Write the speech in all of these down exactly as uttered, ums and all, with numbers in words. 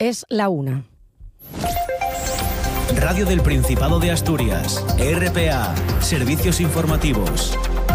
Es la una. Radio del Principado de Asturias, R P A, Servicios Informativos.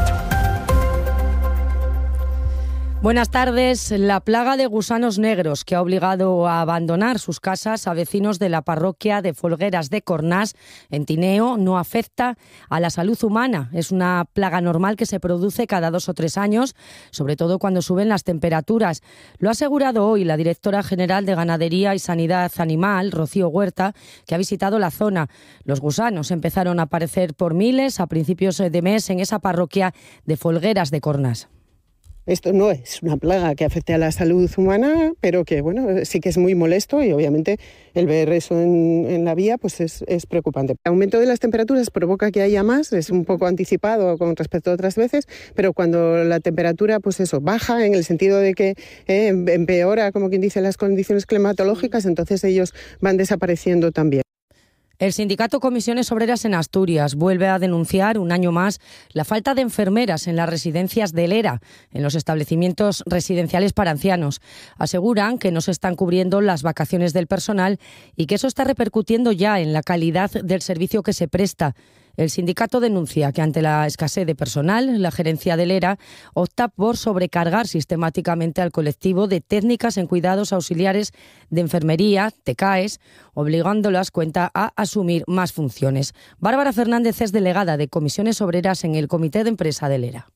Buenas tardes. La plaga de gusanos negros que ha obligado a abandonar sus casas a vecinos de la parroquia de Folgueras de Cornás, en Tineo, no afecta a la salud humana. Es una plaga normal que se produce cada dos o tres años, sobre todo cuando suben las temperaturas. Lo ha asegurado hoy la directora general de Ganadería y Sanidad Animal, Rocío Huerta, que ha visitado la zona. Los gusanos empezaron a aparecer por miles a principios de mes en esa parroquia de Folgueras de Cornás. Esto no es una plaga que afecte a la salud humana, pero que bueno, sí que es muy molesto y obviamente el ver eso en, en la vía pues es, es preocupante. El aumento de las temperaturas provoca que haya más, es un poco anticipado con respecto a otras veces, pero cuando la temperatura pues eso baja en el sentido de que eh, empeora, como quien dice, las condiciones climatológicas, entonces ellos van desapareciendo también. El sindicato Comisiones Obreras en Asturias vuelve a denunciar un año más la falta de enfermeras en las residencias del ERA, en los establecimientos residenciales para ancianos. Aseguran que no se están cubriendo las vacaciones del personal y que eso está repercutiendo ya en la calidad del servicio que se presta. El sindicato denuncia que ante la escasez de personal, la gerencia del ERA opta por sobrecargar sistemáticamente al colectivo de técnicas en cuidados auxiliares de enfermería, TECAES, obligándolas, cuenta, a asumir más funciones. Bárbara Fernández es delegada de Comisiones Obreras en el Comité de Empresa del ERA.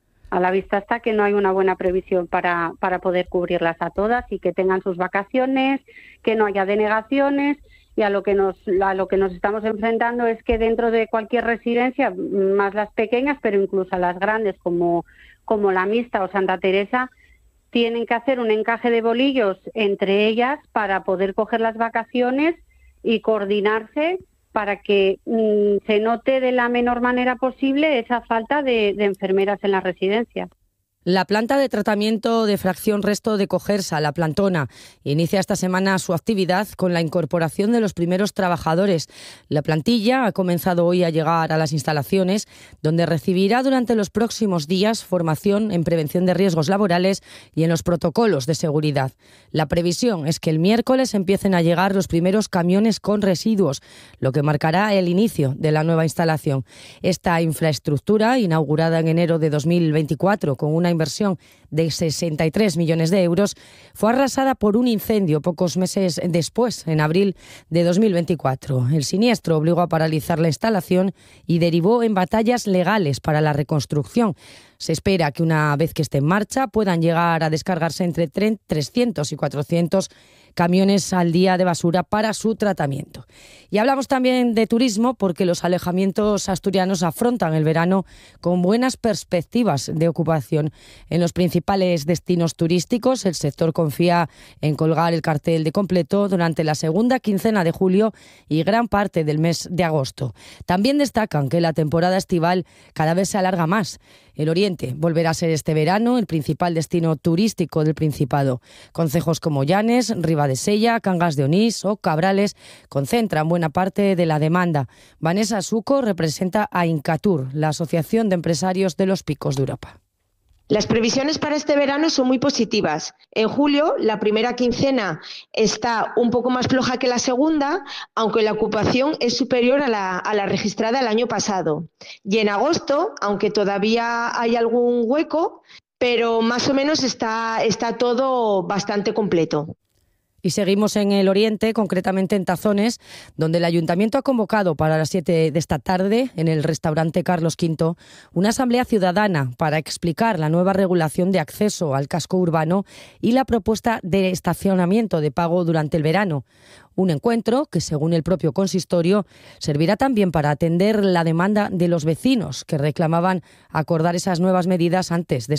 A la vista está que no hay una buena previsión para, para poder cubrirlas a todas y que tengan sus vacaciones, que no haya denegaciones. Y a lo que nos a lo que nos estamos enfrentando es que dentro de cualquier residencia, más las pequeñas, pero incluso a las grandes como, como la Mixta o Santa Teresa, tienen que hacer un encaje de bolillos entre ellas para poder coger las vacaciones y coordinarse para que mmm, se note de la menor manera posible esa falta de, de enfermeras en las residencias. La planta de tratamiento de fracción resto de Cogersa, La Plantona, inicia esta semana su actividad con la incorporación de los primeros trabajadores. La plantilla ha comenzado hoy a llegar a las instalaciones, donde recibirá durante los próximos días formación en prevención de riesgos laborales y en los protocolos de seguridad. La previsión es que el miércoles empiecen a llegar los primeros camiones con residuos, lo que marcará el inicio de la nueva instalación. Esta infraestructura, inaugurada en enero de dos mil veinticuatro con una inversión de sesenta y tres millones de euros, fue arrasada por un incendio pocos meses después, en abril de dos mil veinticuatro. El siniestro obligó a paralizar la instalación y derivó en batallas legales para la reconstrucción. Se espera que una vez que esté en marcha puedan llegar a descargarse entre trescientos y cuatrocientos camiones al día de basura para su tratamiento. Y hablamos también de turismo porque los alojamientos asturianos afrontan el verano con buenas perspectivas de ocupación. En los principales destinos turísticos, el sector confía en colgar el cartel de completo durante la segunda quincena de julio y gran parte del mes de agosto. También destacan que la temporada estival cada vez se alarga más. El Oriente volverá a ser este verano el principal destino turístico del Principado. Concejos como Llanes, Ribadesella, Cangas de Onís o Cabrales concentran buena parte de la demanda. Vanessa Suco representa a Incatur, la Asociación de Empresarios de los Picos de Europa. Las previsiones para este verano son muy positivas. En julio, la primera quincena está un poco más floja que la segunda, aunque la ocupación es superior a la, a la registrada el año pasado. Y en agosto, aunque todavía hay algún hueco, pero más o menos está, está todo bastante completo. Y seguimos en el Oriente, concretamente en Tazones, donde el Ayuntamiento ha convocado para las siete de esta tarde, en el restaurante Carlos Quinto, una asamblea ciudadana para explicar la nueva regulación de acceso al casco urbano y la propuesta de estacionamiento de pago durante el verano. Un encuentro que, según el propio consistorio, servirá también para atender la demanda de los vecinos que reclamaban acordar esas nuevas medidas antes de